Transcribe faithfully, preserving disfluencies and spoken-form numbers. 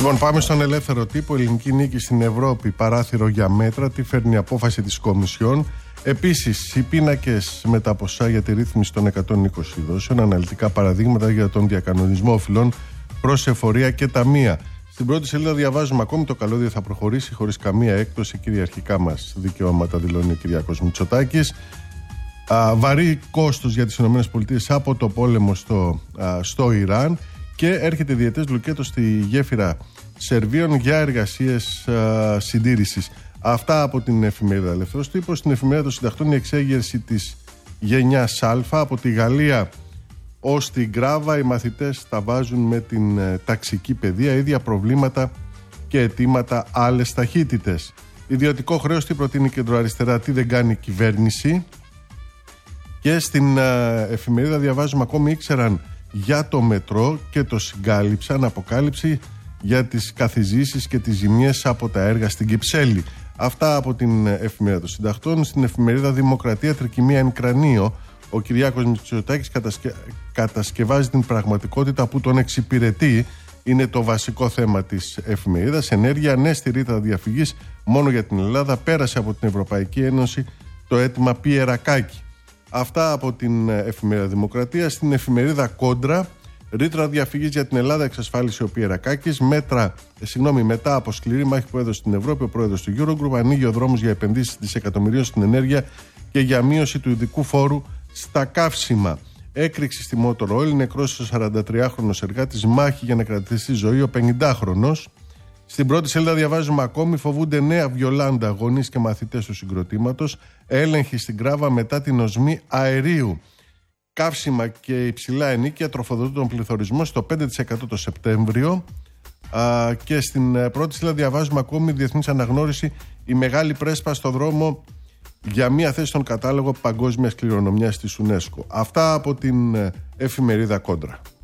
Λοιπόν, πάμε στον ελεύθερο τύπο. Ελληνική νίκη στην Ευρώπη, παράθυρο για μέτρα. Τι φέρνει η απόφαση της Κομισιόν. Επίσης, οι πίνακες με τα ποσά για τη ρύθμιση των εκατόν είκοσι δόσεων. Αναλυτικά παραδείγματα για τον διακανονισμό οφειλών προς εφορία και ταμεία. Στην πρώτη σελίδα διαβάζουμε ακόμη το καλώδιο θα προχωρήσει χωρίς καμία έκπτωση. Κυριαρχικά μας δικαιώματα, δηλώνει ο Κυριάκος Μητσοτάκης. Α, βαρύ κόστος για τις ΗΠΑ από το πόλεμο στο, α, στο Ιράν. Και έρχεται διετές λουκέτο στη γέφυρα Σερβίων για εργασίες α, συντήρησης. Αυτά από την εφημερίδα Ελεύθερος Τύπος. Στην εφημερίδα των συντακτών η εξέγερση της γενιάς Α. Από τη Γαλλία ως την Γκράβα οι μαθητές τα βάζουν με την ε, ταξική παιδεία. Ίδια προβλήματα και αιτήματα, άλλες ταχύτητες. Ιδιωτικό χρέος, τι προτείνει κεντροαριστερά, τι δεν κάνει η κυβέρνηση. Και στην ε, εφημερίδα διαβάζουμε ακόμη ήξεραν για το μετρό και το συγκάλυψαν. Αποκάλυψη για τις καθιζήσεις και τις ζημιές από τα έργα στην Κυψέλη. Αυτά από την εφημερίδα των συντακτών. Στην εφημερίδα Δημοκρατία, τρικυμία εν κρανίο, ο Κυριάκος Μητσοτάκης κατασκε... κατασκευάζει την πραγματικότητα που τον εξυπηρετεί. Είναι το βασικό θέμα της εφημερίδας. Ενέργεια, ναι στη ρήτρα διαφυγής μόνο για την Ελλάδα. Πέρασε από την Ευρωπαϊκή Ένωση το αίτημα Πιερακάκη. Αυτά από την εφημερίδα Δημοκρατία. Στην εφημερίδα Κόντρα, ρήτρα διαφυγής για την Ελλάδα, εξασφάλισε ο Πιερακάκης. Μέτρα, ε, συγγνώμη, μετά από σκληρή μάχη που έδωσε στην Ευρώπη, ο πρόεδρος του Eurogroup ανοίγει ο δρόμος για επενδύσεις δισεκατομμυρίων στην ενέργεια και για μείωση του ειδικού φόρου στα καύσιμα. Έκρηξη στη Motor Oil, νεκρός ο σαραντατριάχρονος εργάτης, μάχη για να κρατήσει στη ζωή ο πενηντάχρονος. Στην πρώτη σελίδα διαβάζουμε ακόμη, φοβούνται νέα Βιολάντα, γονείς και μαθητές του συγκροτήματος. Έλεγχη στην Γκράβα μετά την οσμή αερίου. Καύσιμα και υψηλά ενίκια τροφοδοτούν τον πληθωρισμό στο πέντε τοις εκατό το Σεπτέμβριο. Α, και στην πρώτη σελίδα διαβάζουμε ακόμη διεθνής αναγνώριση, η μεγάλη πρέσπα στο δρόμο για μία θέση στον κατάλογο παγκόσμιας κληρονομιάς της UNESCO. Αυτά από την εφημερίδα Κόντρα.